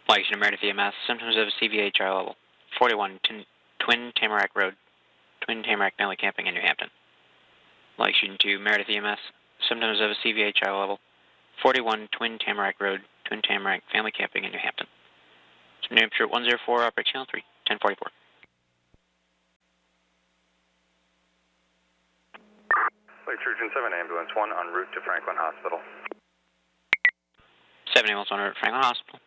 Flight to Meredith EMS, symptoms of CVHR level 41, Twin Tamarack Road, Twin Tamarack Family Camping in New Hampton. Flight to Meredith EMS, symptoms of CVHR level 41, Twin Tamarack Road, Twin Tamarack Family Camping in New Hampton. New Hampshire 104, operate channel 3, 1044. Flight Surgeon 7, Ambulance 1 en route to Franklin Hospital. 7 Ambulance 1 route to Franklin Hospital.